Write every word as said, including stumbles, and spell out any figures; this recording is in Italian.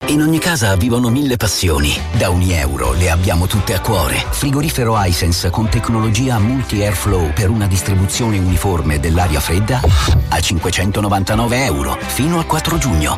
In ogni casa vivono mille passioni. Da ogni euro le abbiamo tutte a cuore. Frigorifero Hisense con tecnologia multi-airflow per una distribuzione uniforme dell'aria fredda a cinquecentonovantanove euro fino al quattro giugno.